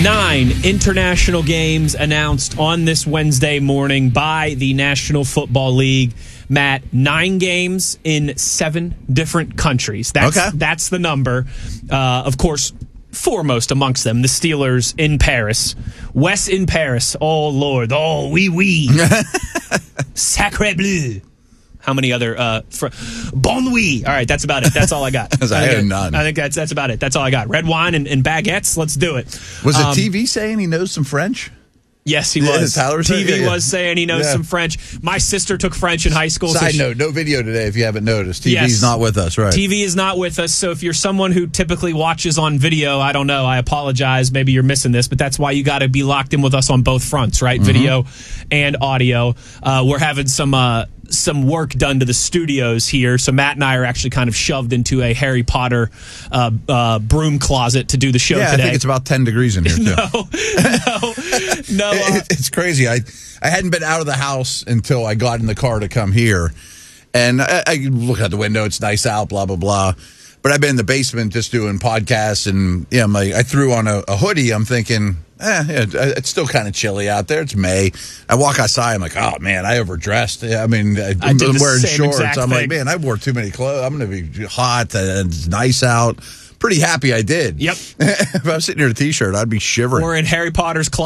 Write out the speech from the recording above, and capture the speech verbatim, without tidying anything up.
Nine international games announced on this Wednesday morning by the National Football League. Matt, nine games in seven different countries. That's, okay. that's the number. Uh, of course, foremost amongst them, the Steelers in Paris. Wes in Paris. Oh, Lord. Oh, oui, oui. Sacre bleu. How many other uh fr- bon nuit? All right, that's about it. That's all I got. I, I had none. I think that's that's about it. That's all I got. Red wine and, and baguettes. Let's do it. Was um, it T V saying he knows some French? Yes, he Yeah, was. Tyler said- T V yeah, yeah. was saying he knows Yeah. some French. My sister took French in high school. so Side she- note, no video today if you haven't noticed. T V's Yes. not with us, right? T V is not with us, so if you're someone who typically watches on video, I don't know, I apologize. Maybe you're missing this, but that's why you got to be locked in with us on both fronts, right? Mm-hmm. Video and audio. Uh, we're having some uh, some work done to the studios here, so Matt and I are actually kind of shoved into a Harry Potter uh, uh, broom closet to do the show yeah, today. I think it's about ten degrees in here, too. no, no, no. Uh, It- it's crazy. I I hadn't been out of the house until I got in the car to come here, and I, I look out the window. It's nice out. Blah blah blah. But I've been in the basement just doing podcasts, and yeah, I'm like, I threw on a, a hoodie. I'm thinking, eh, yeah, it's still kind of chilly out there. It's May. I walk outside. I'm like, oh man, I overdressed. Yeah, I mean, I, I I'm did the wearing same shorts. exact I'm thing. like, man, I wore too many clothes. I'm going to be hot and it's nice out. Pretty happy I did. Yep. If I was sitting here in a t-shirt, I'd be shivering. we're in Harry Potter's closet.